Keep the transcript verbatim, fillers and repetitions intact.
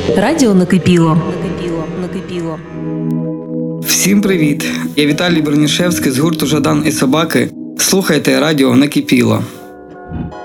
Радіо накипіло. Накипіло, накипіло. Всім привіт! Я Віталій Бронішевський з гурту «Жадан і собаки». Слухайте радіо «Накипіло».